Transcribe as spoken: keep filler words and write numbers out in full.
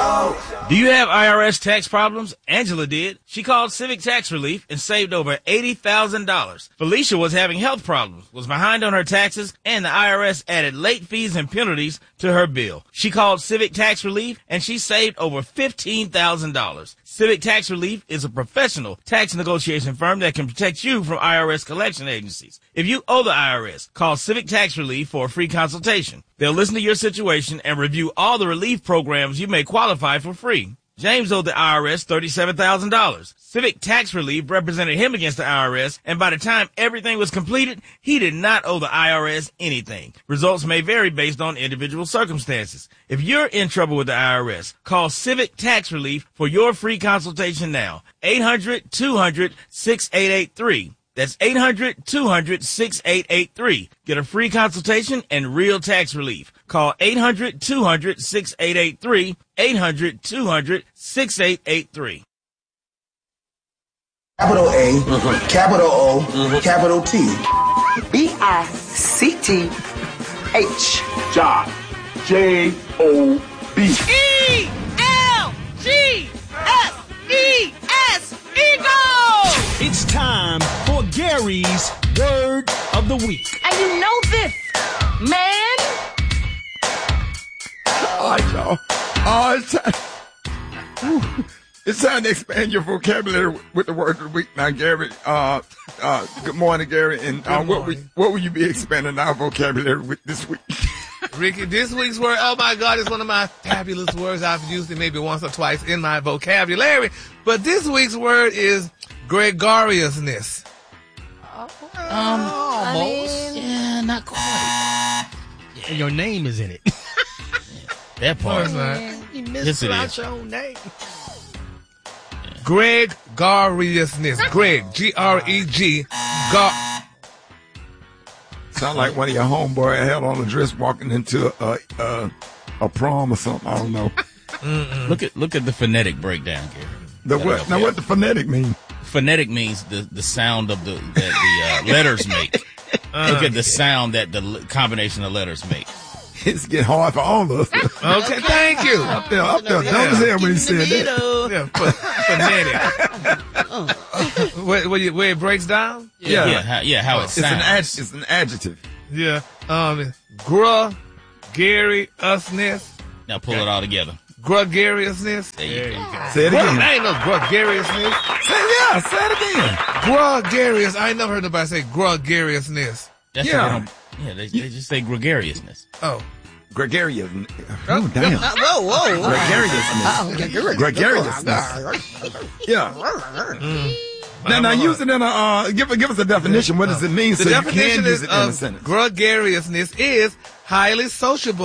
Show. Do you have I R S tax problems? Angela did. She called Civic Tax Relief and saved over eighty thousand dollars. Felicia was having health problems, was behind on her taxes, and the I R S added late fees and penalties to her bill. She called Civic Tax Relief and she saved over fifteen thousand dollars. Civic Tax Relief is a professional tax negotiation firm that can protect you from I R S collection agencies. If you owe the I R S, call Civic Tax Relief for a free consultation. They'll listen to your situation and review all the relief programs you may qualify for free. James owed the I R S thirty-seven thousand dollars. Civic Tax Relief represented him against the I R S, and by the time everything was completed, he did not owe the I R S anything. Results may vary based on individual circumstances. If you're in trouble with the I R S, call Civic Tax Relief for your free consultation now. eight hundred, two hundred, six eight eight three. That's eight hundred, two hundred, six eight eight three. Get a free consultation and real tax relief. Call eight hundred, two hundred, six eight eight three. eight hundred, two hundred, six eight eight three. Capital A, mm-hmm. Capital O, mm-hmm. Capital T. B I C T H. Job. J O B. E L G S E S. Eagle! It's time for Gary's Word of the Week. And you know this, man. All right, y'all. Uh, it's, time. it's time to expand your vocabulary with the word of the week. Now, Gary, uh, uh, good morning, Gary. And uh, what, we, what will you be expanding our vocabulary with this week? Ricky, this week's word, oh my God, it's one of my fabulous words. I've used it maybe once or twice in my vocabulary. But this week's word is gregariousness. Um, almost. I mean, yeah, not quite. And your name is in it. Yeah, that part. No, You Yes, it misspelled is. your own name. Gregariousness. Greg, G R E G. Gar- Sound like one of your homeboy had on a dress walking into a, a, a prom or something. I don't know. Look at look at the phonetic breakdown, Gary. The That'll what? help Now, you what out. the phonetic mean? Phonetic means the, the sound of the that the uh, letters make. Uh, Look at the sound that the l- combination of letters make. It's getting hard for all of us. Okay, thank you. Up there, up there. Don't say when he said that. Yeah, ph- phonetic. where, where, you, where it breaks down? Yeah. Yeah, how, yeah, how it It's an, sounds. ad- it's an adjective. Yeah. Um, gregariousness. Now pull it all together. Gregariousness. There you go. Say it Gre- again. I ain't no gregariousness. Say, yeah, say it again. Gregarious. I ain't never heard nobody say gregariousness. That's Yeah. what I'm- yeah, they, they just say gregariousness. Oh. Gregarious. Oh, damn. Whoa, whoa. Gregariousness. Gregariousness. Yeah. Now, now, use it in a, uh, give, give us a definition. What does it mean The so you definition can use is it in a of sentence? gregariousness is highly sociable